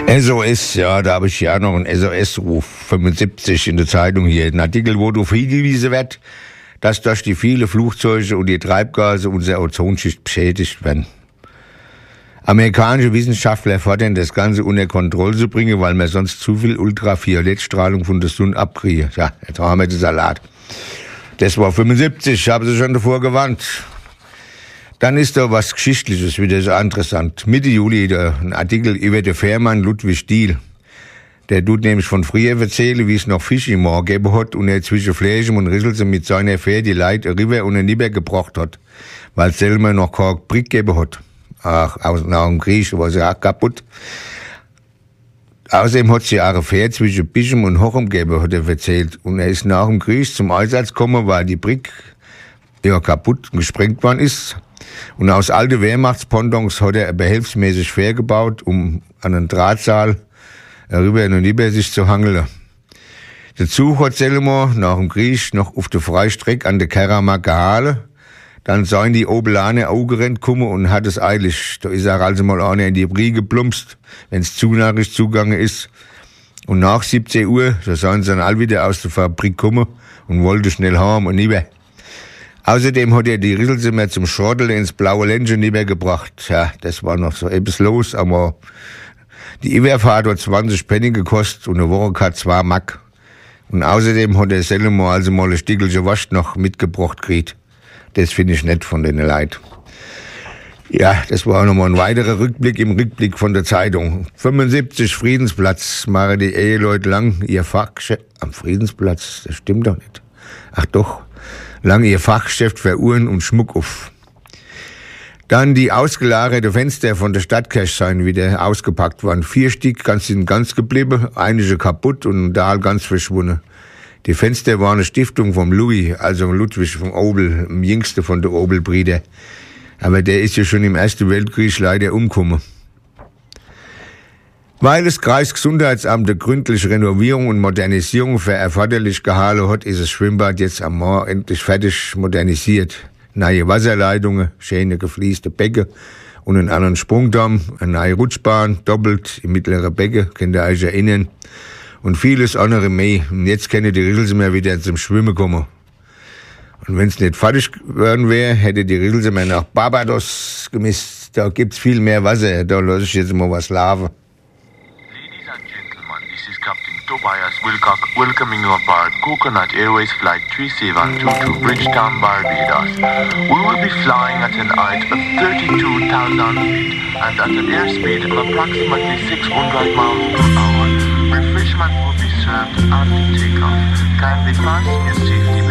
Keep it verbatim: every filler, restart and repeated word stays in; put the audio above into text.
S O S, ja, da habe ich ja noch einen S O S-Ruf fünfundsiebzig in der Zeitung hier. Ein Artikel, wo darauf hingewiesen wird, dass durch die vielen Flugzeuge und die Treibgase unsere Ozonschicht beschädigt werden. Amerikanische Wissenschaftler fordern, das Ganze unter Kontrolle zu bringen, weil man sonst zu viel Ultraviolettstrahlung von der Sonne abkriege. Ja, jetzt haben wir den Salat. Das war fünfundsiebzig, haben sie schon davor gewarnt. Dann ist da was Geschichtliches wieder so interessant. Mitte Juli da ein Artikel über den Fährmann Ludwig Diehl. Der tut nämlich von früher erzählen, wie es noch Fisch im Moor gegeben hat und er zwischen Fläschem und Risselse mit seiner Fähre die Leute rüber und rüber gebracht hat, weil es selber noch keine Brick gegeben hat. Ach, nach dem Krieg war sie auch kaputt. Außerdem hat sie auch eine Fähre zwischen Bischem und Hochem gegeben, hat er erzählt. Und er ist nach dem Krieg zum Einsatz gekommen, weil die Brick ja kaputt gesprengt worden ist. Und aus alten Wehrmachtspondons hat er behelfsmäßig Fähre gebaut, um an einen Drahtsaal rüber und rüber sich zu hangeln. Der Zug hat selber nach dem Krieg noch auf der Freistrecke an der Keramark gehalten. Dann seien die Obelane aufgerannt gekommen und hat es eilig. Da ist er also mal einer in die Brie geplumpst, wenn's Zunachricht zugange ist. Und nach siebzehn Uhr, da seien sie dann all wieder aus der Fabrik gekommen und wollte schnell heim und rüber. Außerdem hat er die Risselse mehr zum Schrotteln ins blaue Ländchen rübergebracht. Ja, das war noch so etwas los, aber die Überfahrt hat zwanzig Pfennig gekostet und eine Woche hat zwei Mark. Und außerdem hat er selber also mal ein Stückchen Wurst noch mitgebracht gekriegt. Das finde ich nett von den Leuten. Ja, das war nochmal ein weiterer Rückblick im Rückblick von der Zeitung. fünfundsiebzig Friedensplatz machen die Eheleute lang ihr Fachgeschäft. Am Friedensplatz, das stimmt doch nicht. Ach doch, lang ihr Fachgeschäft für Uhren und Schmuck auf. Dann die ausgelagerten Fenster von der Stadtkirche seien wieder ausgepackt worden. Vier Stück sind ganz geblieben, einige kaputt und da ganz verschwunden. Die Fenster waren eine Stiftung vom Louis, also Ludwig von Obel, dem jüngsten von der Obel-Brüder. Aber der ist ja schon im Ersten Weltkrieg leider umgekommen. Weil das Kreisgesundheitsamt eine gründliche Renovierung und Modernisierung für erforderlich gehalten hat, ist das Schwimmbad jetzt am Moor endlich fertig modernisiert. Neue Wasserleitungen, schöne geflieste Becken und einen anderen Sprungdamm, eine neue Rutschbahn, doppelt im mittleren Becken, könnt ihr euch erinnern. Und vieles andere mehr. Und jetzt können die Risselse mehr wieder zum Schwimmen kommen. Und wenn es nicht fertig geworden wäre, hätte die Risselse mehr nach Barbados gemisst. Da gibt's viel mehr Wasser. Da lasse ich jetzt mal was laufen. Ladies and gentlemen, this is Captain Tobias Wilcock welcoming you aboard Coconut Airways Flight three seven two to Bridgetown, Barbados. We will be flying at an height of thirty-two thousand feet and at an airspeed of approximately six hundred miles per hour. Refreshment will be served after takeoff. Kindly fasten your safety